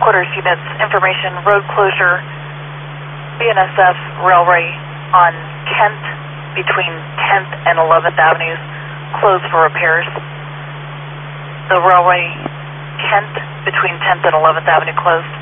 headquarters units, information, road closure, BNSF Railway on Kent between 10th and 11th Avenues closed for repairs. The railway Kent between 10th and 11th Avenue closed.